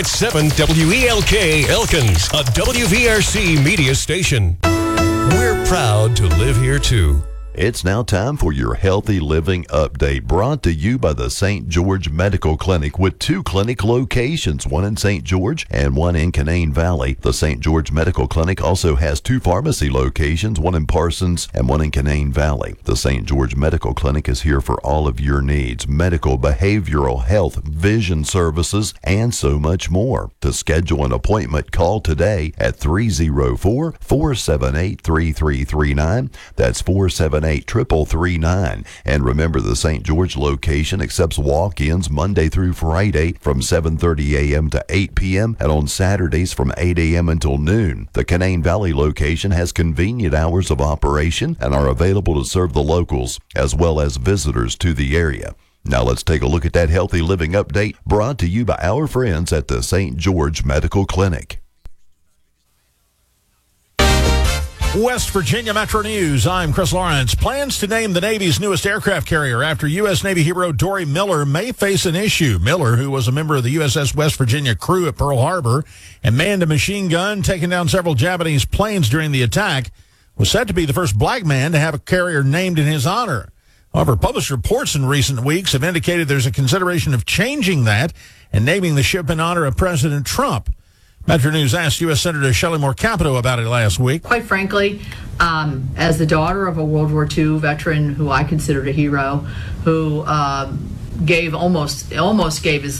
It's 7 WELK Elkins, a WVRC media station. We're proud to live here, too. It's now time for your Healthy Living Update, brought to you by the St. George Medical Clinic, with 2 clinic locations, one in St. George and one in Canaan Valley. The St. George Medical Clinic also has 2 pharmacy locations, one in Parsons and one in Canaan Valley. The St. George Medical Clinic is here for all of your needs: medical, behavioral health, vision services, and so much more. To schedule an appointment, call today at 304-478-3339. That's 478-3339. And remember, the St. George location accepts walk-ins Monday through Friday from 7:30 a.m. to 8 p.m. and on Saturdays from 8 a.m. until noon. The Canaan Valley location has convenient hours of operation and are available to serve the locals as well as visitors to the area. Now let's take a look at that Healthy Living Update, brought to you by our friends at the St. George Medical Clinic. West Virginia Metro News, I'm Chris Lawrence. Plans to name the Navy's newest aircraft carrier after U.S. Navy hero Dory Miller may face an issue. Miller, who was a member of the USS West Virginia crew at Pearl Harbor and manned a machine gun, taking down several Japanese planes during the attack, was said to be the first black man to have a carrier named in his honor. However, published reports in recent weeks have indicated there's a consideration of changing that and naming the ship in honor of President Trump. Metro News asked U.S. Senator Shelley Moore Capito about it last week. Quite frankly, as the daughter of a World War II veteran who I considered a hero, who almost gave his